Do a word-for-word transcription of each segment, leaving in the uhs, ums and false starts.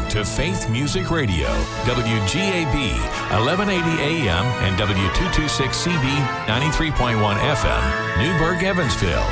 to Faith Music Radio, W G A B, eleven eighty A M and W two twenty-six C B, ninety-three point one F M, Newburgh, Evansville.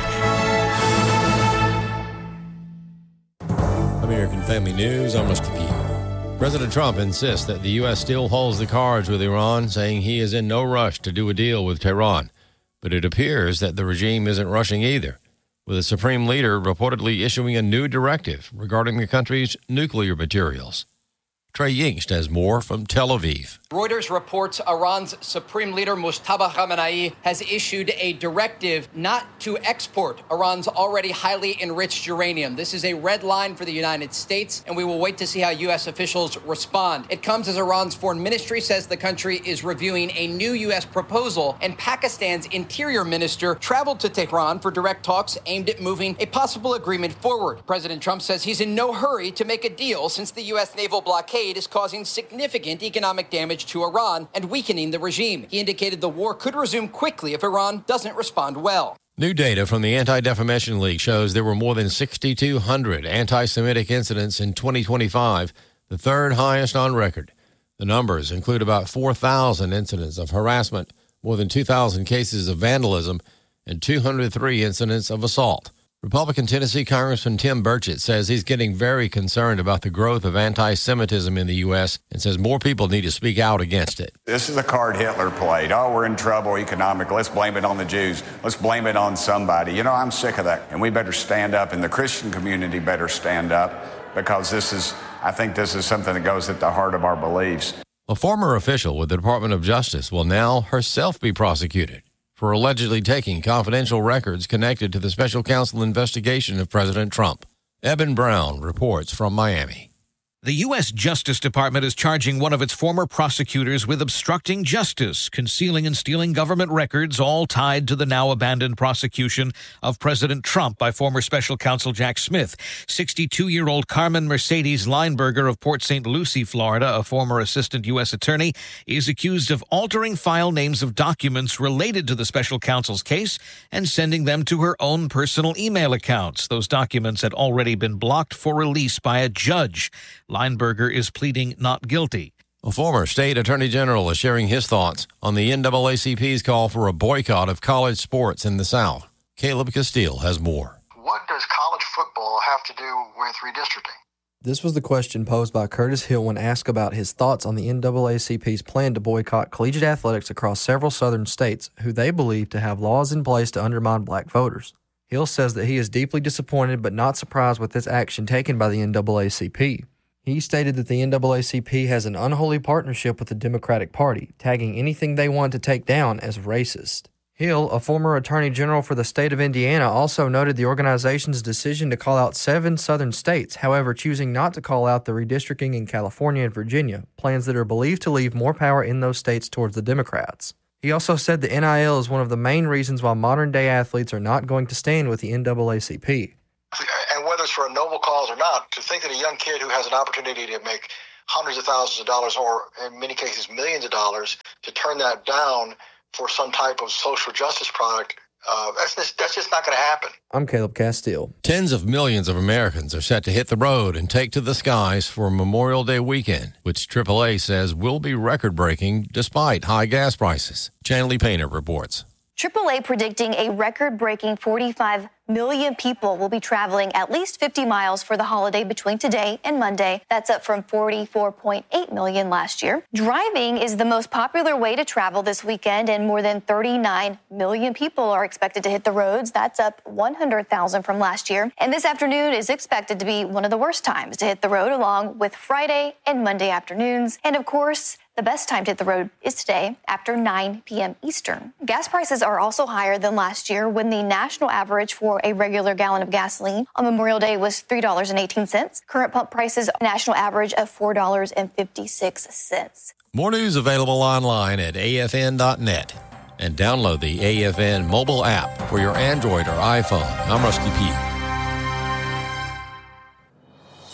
American Family News, I'm Rusty Pugh. President Trump insists that the U S still holds the cards with Iran, saying he is in no rush to do a deal with Tehran. But it appears that the regime isn't rushing either, with the Supreme Leader reportedly issuing a new directive regarding the country's nuclear materials. Trey Yingst has more from Tel Aviv. Reuters reports Iran's Supreme Leader Mojtaba Khamenei has issued a directive not to export Iran's already highly enriched uranium. This is a red line for the United States, and we will wait to see how U S officials respond. It comes as Iran's foreign ministry says the country is reviewing a new U S proposal, and Pakistan's interior minister traveled to Tehran for direct talks aimed at moving a possible agreement forward. President Trump says he's in no hurry to make a deal since the U S naval blockade is causing significant economic damage to Iran and weakening the regime. He indicated the war could resume quickly if Iran doesn't respond well. New data from the Anti-Defamation League shows there were more than six thousand two hundred anti-Semitic incidents in twenty twenty-five, the third highest on record. The numbers include about four thousand incidents of harassment, more than two thousand cases of vandalism, and two hundred three incidents of assault. Republican Tennessee Congressman Tim Burchett says he's getting very concerned about the growth of anti-Semitism in the U S and says more people need to speak out against it. This is a card Hitler played. Oh, we're in trouble economically. Let's blame it on the Jews. Let's blame it on somebody. You know, I'm sick of that. And we better stand up, and the Christian community better stand up, because this is, I think this is something that goes at the heart of our beliefs. A former official with the Department of Justice will now herself be prosecuted for allegedly taking confidential records connected to the special counsel investigation of President Trump. Eben Brown reports from Miami. The U S Justice Department is charging one of its former prosecutors with obstructing justice, concealing and stealing government records, all tied to the now-abandoned prosecution of President Trump by former special counsel Jack Smith. sixty-two-year-old Carmen Mercedes Lineberger of Port Saint Lucie, Florida, a former assistant U S attorney, is accused of altering file names of documents related to the special counsel's case and sending them to her own personal email accounts. Those documents had already been blocked for release by a judge. Lineberger is pleading not guilty. A former state attorney general is sharing his thoughts on the N double A C P's call for a boycott of college sports in the South. Caleb Castile has more. What does college football have to do with redistricting? This was the question posed by Curtis Hill when asked about his thoughts on the N double A C P's plan to boycott collegiate athletics across several southern states, who they believe to have laws in place to undermine black voters. Hill says that he is deeply disappointed but not surprised with this action taken by the N double A C P. He stated that the N double A C P has an unholy partnership with the Democratic Party, tagging anything they want to take down as racist. Hill, a former attorney general for the state of Indiana, also noted the organization's decision to call out seven southern states, however choosing not to call out the redistricting in California and Virginia, plans that are believed to leave more power in those states towards the Democrats. He also said the N I L is one of the main reasons why modern-day athletes are not going to stand with the N double A C P. And whether it's for a noble cause or not, to think that a young kid who has an opportunity to make hundreds of thousands of dollars, or in many cases millions of dollars, to turn that down for some type of social justice product, uh, that's just, that's just not going to happen. I'm Caleb Castile. Tens of millions of Americans are set to hit the road and take to the skies for Memorial Day weekend, which triple A says will be record-breaking despite high gas prices. Chanley Painter reports. triple A predicting a record-breaking forty-five million people will be traveling at least fifty miles for the holiday between today and Monday. That's up from forty-four point eight million last year. Driving is the most popular way to travel this weekend, and more than thirty-nine million people are expected to hit the roads. That's up one hundred thousand from last year. And this afternoon is expected to be one of the worst times to hit the road, along with Friday and Monday afternoons. And of course, the best time to hit the road is today after nine p.m. Eastern. Gas prices are also higher than last year, when the national average for a regular gallon of gasoline on Memorial Day was three dollars and eighteen cents. Current pump prices, national average of four dollars and fifty-six cents. More news available online at A F N dot net. And download the A F N mobile app for your Android or iPhone. I'm Rusty Pugh.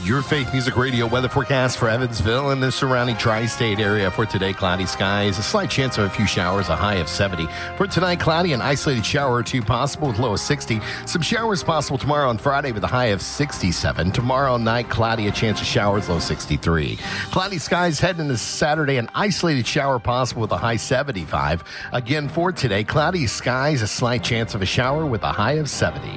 Your Faith Music Radio weather forecast for Evansville and the surrounding tri-state area for today. Cloudy skies, a slight chance of a few showers, a high of seventy. For tonight, cloudy, an isolated shower or two possible with low of sixty. Some showers possible tomorrow on Friday with a high of sixty-seven. Tomorrow night, cloudy, a chance of showers, low sixty-three. Cloudy skies heading into Saturday, an isolated shower possible with a high seventy-five. Again for today, cloudy skies, a slight chance of a shower with a high of seventy.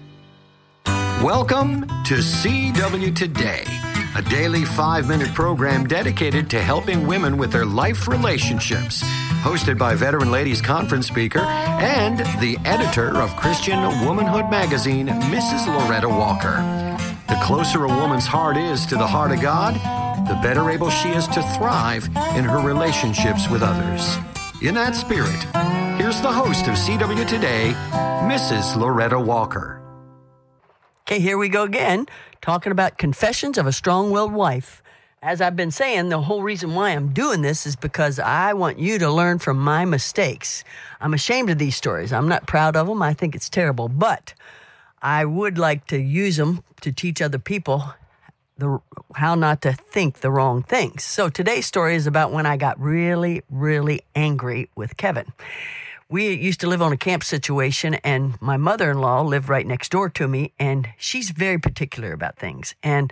Welcome to C W Today, a daily five-minute program dedicated to helping women with their life relationships. Hosted by Veteran Ladies Conference speaker and the editor of Christian Womanhood magazine, Missus Loretta Walker. The closer a woman's heart is to the heart of God, the better able she is to thrive in her relationships with others. In that spirit, here's the host of C W Today, Missus Loretta Walker. Okay, here we go again, talking about confessions of a strong-willed wife. As I've been saying, the whole reason why I'm doing this is because I want you to learn from my mistakes. I'm ashamed of these stories. I'm not proud of them. I think it's terrible. But I would like to use them to teach other people the, how not to think the wrong things. So today's story is about when I got really, really angry with Kevin. We used to live on a camp situation, and my mother-in-law lived right next door to me, and she's very particular about things. And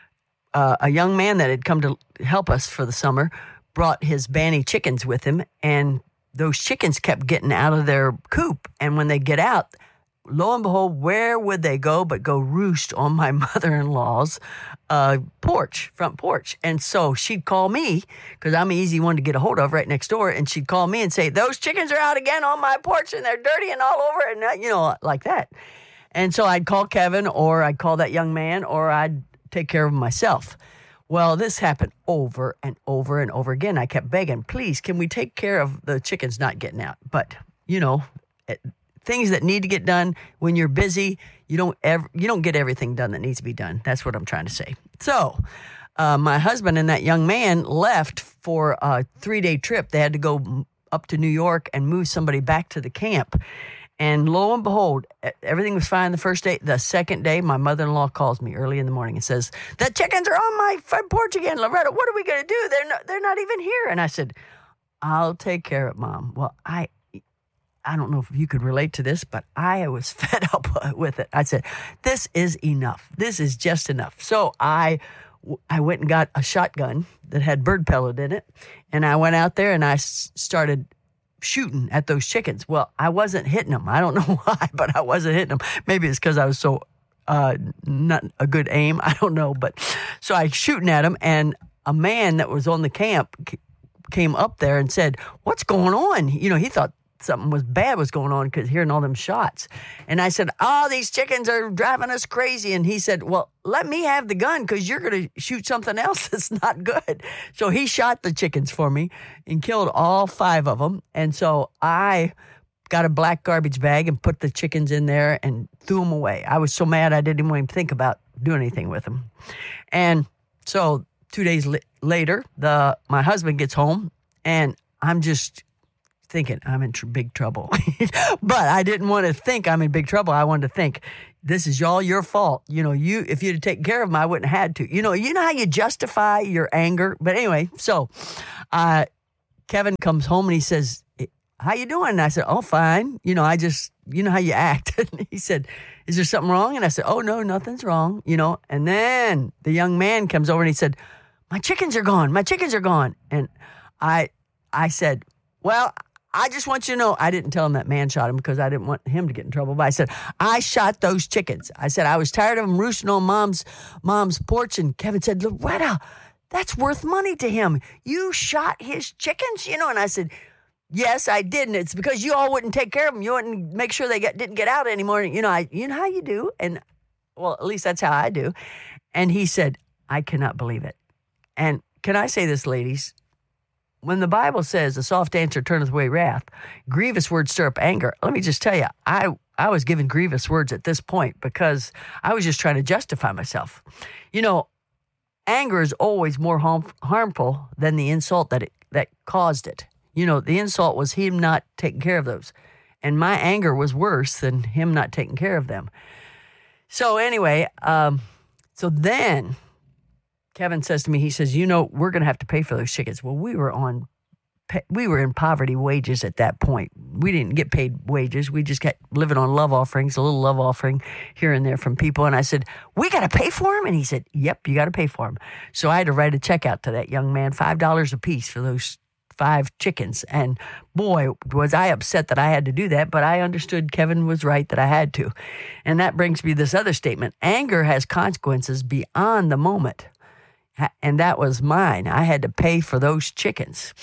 uh, a young man that had come to help us for the summer brought his banny chickens with him, and those chickens kept getting out of their coop. And when they get out, lo and behold, where would they go but go roost on my mother-in-law's uh, porch, front porch. And so she'd call me, because I'm an easy one to get a hold of right next door, and she'd call me and say, those chickens are out again on my porch, and they're dirty and all over, and, uh, you know, like that. And so I'd call Kevin, or I'd call that young man, or I'd take care of him myself. Well, this happened over and over and over again. I kept begging, please, can we take care of the chickens not getting out? But, you know, it, things that need to get done when you're busy, you don't ever, you don't get everything done that needs to be done. That's what I'm trying to say. So uh, my husband and that young man left for a three-day trip. They had to go up to New York and move somebody back to the camp. And lo and behold, everything was fine the first day. The second day, my mother-in-law calls me early in the morning and says, the chickens are on my front porch again. Loretta, what are we going to do? They're not, they're not even here. And I said, I'll take care of it, Mom. Well, I... I don't know if you could relate to this, but I was fed up with it. I said, this is enough. This is just enough. So I, I went and got a shotgun that had bird pellet in it, and I went out there and I started shooting at those chickens. Well, I wasn't hitting them. I don't know why, but I wasn't hitting them. Maybe it's because I was so uh, not a good aim. I don't know. But so I shooting at them, and a man that was on the camp came up there and said, what's going on? You know, he thought something was bad was going on because hearing all them shots. And I said, oh, these chickens are driving us crazy. And he said, well, let me have the gun because you're going to shoot something else that's not good. So he shot the chickens for me and killed all five of them. And so I got a black garbage bag and put the chickens in there and threw them away. I was so mad I didn't even think about doing anything with them. And so two days li- later, the my husband gets home, and I'm just thinking I'm in tr- big trouble. But I didn't want to think I'm in big trouble. I wanted to think, this is all your fault. You know, you if you'd taken care of them, I wouldn't have had to. You know, you know how you justify your anger? But anyway, so uh, Kevin comes home and he says, how you doing? And I said, oh, fine. You know, I just, you know how you act. And he said, is there something wrong? And I said, oh, no, nothing's wrong. You know, and then the young man comes over and he said, my chickens are gone. My chickens are gone. And I, I said, well, I just want you to know, I didn't tell him that man shot him because I didn't want him to get in trouble. But I said, I shot those chickens. I said, I was tired of them roosting on mom's mom's porch. And Kevin said, Loretta, that's worth money to him. You shot his chickens, you know? And I said, yes, I did. And it's because you all wouldn't take care of them. You wouldn't make sure they get, didn't get out anymore. You know, I, you know how you do. And, well, at least that's how I do. And he said, I cannot believe it. And can I say this, ladies? When the Bible says a soft answer turneth away wrath, grievous words stir up anger. Let me just tell you, I, I was given grievous words at this point because I was just trying to justify myself. You know, anger is always more harm, harmful than the insult that it that caused it. You know, the insult was him not taking care of those. And my anger was worse than him not taking care of them. So anyway, um, so then Kevin says to me, he says, you know, we're going to have to pay for those chickens. Well, we were on, we were in poverty wages at that point. We didn't get paid wages. We just got living on love offerings, a little love offering here and there from people. And I said, we got to pay for them? And he said, yep, you got to pay for them. So I had to write a check out to that young man, five dollars a piece for those five chickens. And boy, was I upset that I had to do that, but I understood Kevin was right that I had to. And that brings me this other statement. Anger has consequences beyond the moment. And that was mine. I had to pay for those chickens.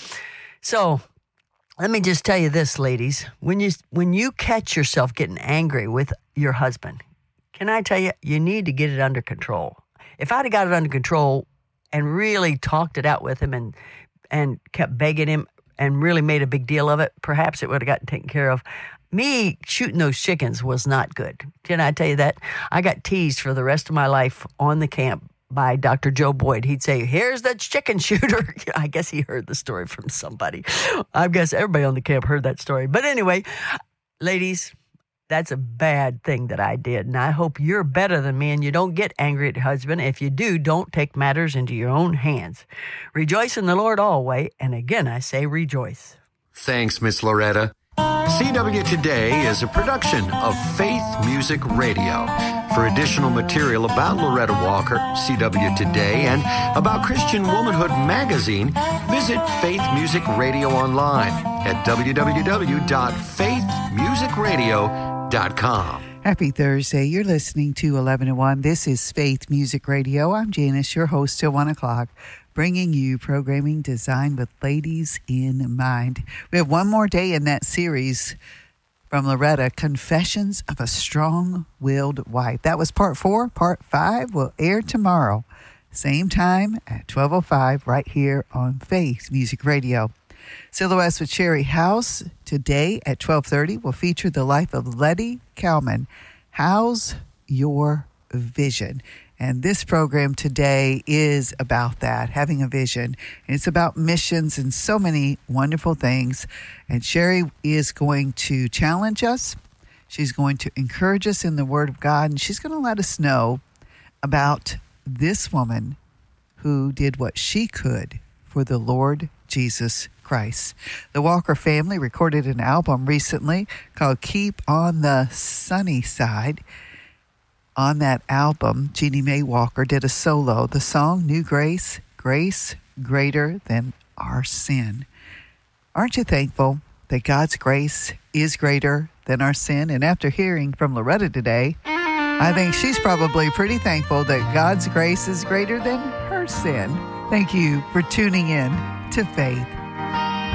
So let me just tell you this, ladies. When you when you catch yourself getting angry with your husband, can I tell you, you need to get it under control. If I'd have got it under control and really talked it out with him and and kept begging him and really made a big deal of it, perhaps it would have gotten taken care of. Me shooting those chickens was not good. Can I tell you that? I got teased for the rest of my life on the camp by Doctor Joe Boyd. He'd say, here's the chicken shooter. I guess he heard the story from somebody. I guess everybody on the camp heard that story. But anyway, ladies, that's a bad thing that I did. And I hope you're better than me and you don't get angry at your husband. If you do, don't take matters into your own hands. Rejoice in the Lord always. And again, I say rejoice. Thanks, Miss Loretta. C W Today is a production of Faith Music Radio. For additional material about Loretta Walker, C W Today, and about Christian Womanhood Magazine, visit Faith Music Radio online at w w w dot faith music radio dot com. Happy Thursday. You're listening to eleven oh one. This is Faith Music Radio. I'm Janice, your host till one o'clock, bringing you programming designed with ladies in mind. We have one more day in that series from Loretta, Confessions of a Strong-Willed Wife. That was part four. Part five will air tomorrow, same time at twelve oh five right here on Faith Music Radio. Silhouettes with Sherry House today at twelve thirty will feature the life of Letty Kalman. How's your vision? And this program today is about that, having a vision. And it's about missions and so many wonderful things. And Sherry is going to challenge us. She's going to encourage us in the Word of God. And she's going to let us know about this woman who did what she could for the Lord Jesus Christ. The Walker family recorded an album recently called Keep on the Sunny Side. On that album, Jeannie Mae Walker did a solo, the song New Grace, Grace Greater Than Our Sin. Aren't you thankful that God's grace is greater than our sin? And after hearing from Loretta today, I think she's probably pretty thankful that God's grace is greater than her sin. Thank you for tuning in to Faith